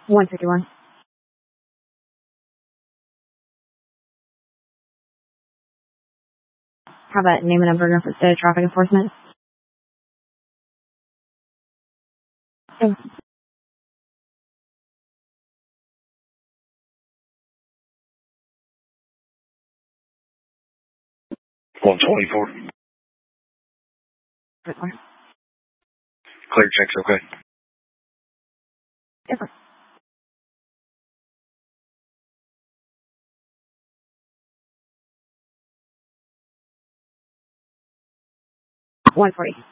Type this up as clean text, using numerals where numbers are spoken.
151. How about name and number in reference to traffic enforcement? Okay. 124. Clear checks, okay. Yes, sir. $140.